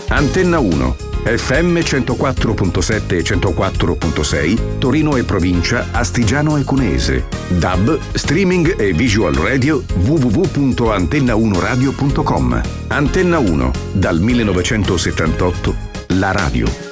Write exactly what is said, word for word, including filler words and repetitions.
Antenna uno, F M centoquattro virgola sette e centoquattro virgola sei, Torino e provincia, Astigiano e Cunese. D A B, streaming e visual radio w w w punto antenna uno radio punto com. Antenna uno, dal millenovecentosettantotto, la radio.